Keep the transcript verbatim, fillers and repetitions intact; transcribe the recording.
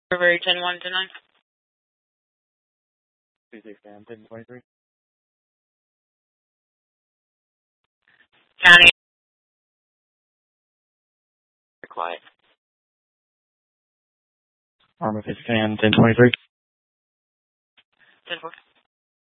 February ten one to nine. Tuesday, Sam, ten twenty-three. County. Quiet. Armitage, Sam, ten twenty-three. ten four.